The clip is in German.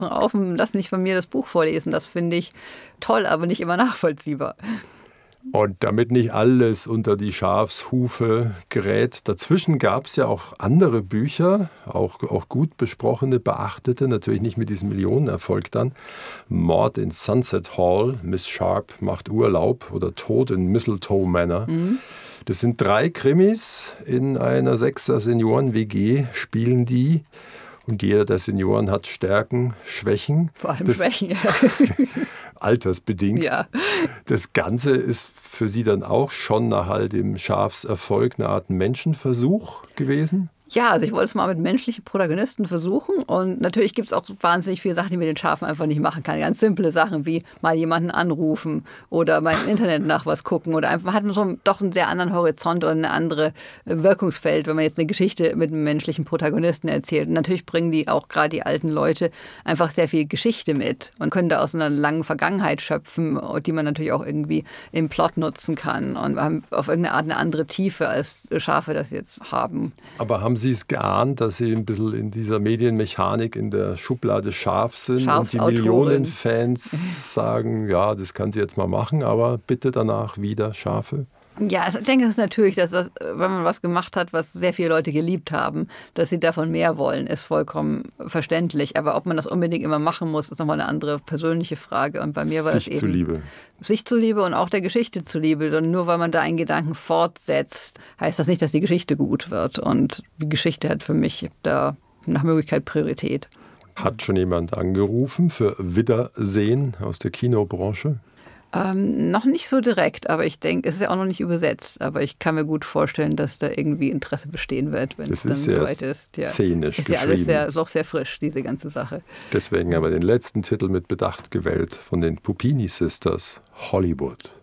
auf und lassen sich von mir das Buch vorlesen. Das finde ich toll, aber nicht immer nachvollziehbar. Und damit nicht alles unter die Schafshufe gerät, dazwischen gab es ja auch andere Bücher, auch gut besprochene, beachtete, natürlich nicht mit diesem Millionenerfolg dann. Mord in Sunset Hall, Miss Sharp macht Urlaub oder Tod in Mistletoe Manor. Das sind 3 Krimis in einer 6er Senioren-WG, spielen die. Und jeder der Senioren hat Stärken, Schwächen. Vor allem Schwächen, ja. Altersbedingt. Ja. Das Ganze ist für Sie dann auch schon nach all dem Schafserfolg eine Art Menschenversuch gewesen? Ja, also ich wollte es mal mit menschlichen Protagonisten versuchen und natürlich gibt es auch wahnsinnig viele Sachen, die man mit den Schafen einfach nicht machen kann. Ganz simple Sachen wie mal jemanden anrufen oder mal im Internet nach was gucken oder einfach, man hat so doch einen sehr anderen Horizont und ein anderes Wirkungsfeld, wenn man jetzt eine Geschichte mit einem menschlichen Protagonisten erzählt. Und natürlich bringen die auch gerade die alten Leute einfach sehr viel Geschichte mit und können da aus einer langen Vergangenheit schöpfen, die man natürlich auch irgendwie im Plot nutzen kann und haben auf irgendeine Art eine andere Tiefe, als Schafe das jetzt haben. Aber haben Sie es geahnt, dass Sie ein bisschen in dieser Medienmechanik in der Schublade Schaf sind und die Millionen Fans sagen, ja, das kann sie jetzt mal machen, aber bitte danach wieder Schafe? Ja, also ich denke, es ist natürlich, dass wenn man was gemacht hat, was sehr viele Leute geliebt haben, dass sie davon mehr wollen, ist vollkommen verständlich. Aber ob man das unbedingt immer machen muss, ist nochmal eine andere persönliche Frage. Und bei mir war es eben zuliebe. Sich zuliebe und auch der Geschichte zuliebe. Und nur weil man da einen Gedanken fortsetzt, heißt das nicht, dass die Geschichte gut wird. Und die Geschichte hat für mich da nach Möglichkeit Priorität. Hat schon jemand angerufen für Wiedersehen aus der Kinobranche? Noch nicht so direkt, aber ich denke, es ist ja auch noch nicht übersetzt. Aber ich kann mir gut vorstellen, dass da irgendwie Interesse bestehen wird, wenn es dann soweit ist. Ja. Szenisch ist ja alles ist auch sehr frisch, diese ganze Sache. Deswegen aber den letzten Titel mit Bedacht gewählt von den Puppini Sisters, Hollywood.